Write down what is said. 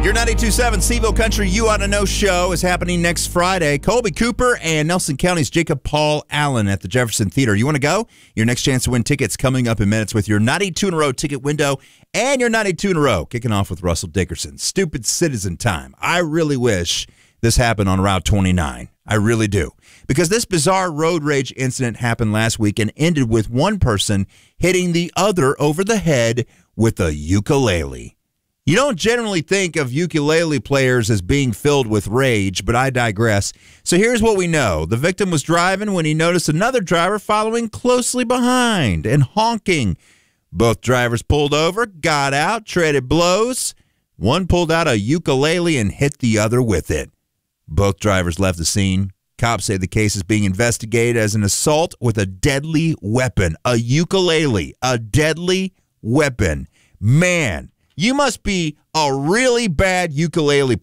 Your 92.7 Seaville Country You Ought to Know show is happening next Friday. Colby Cooper and Nelson County's Jacob Paul Allen at the Jefferson Theater. You want to go? Your next chance to win tickets coming up in minutes with your 92 in a row ticket window and your 92 in a row. Kicking off with Russell Dickerson. Stupid Citizen Time. I really wish this happened on Route 29. I really do. Because this bizarre road rage incident happened last week and ended with one person hitting the other over the head with a ukulele. You don't generally think of ukulele players as being filled with rage, but I digress. So here's what we know. The victim was driving when he noticed another driver following closely behind and honking. Both drivers pulled over, got out, traded blows. One pulled out a ukulele and hit the other with it. Both drivers left the scene. Cops say the case is being investigated as an assault with a deadly weapon. A ukulele, a deadly weapon. Man, you must be a really bad ukulele